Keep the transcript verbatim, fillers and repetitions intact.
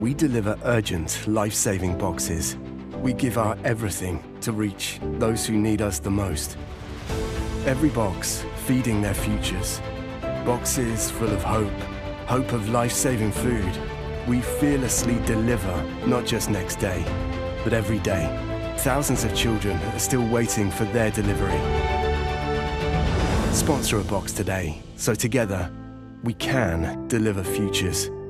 We deliver urgent, life-saving boxes. We give our everything to reach those who need us the most. Every box feeding their futures. Boxes full of hope, hope of life-saving food. We fearlessly deliver, not just next day, but every day. Thousands of children are still waiting for their delivery. Sponsor a box today, so together we can deliver futures.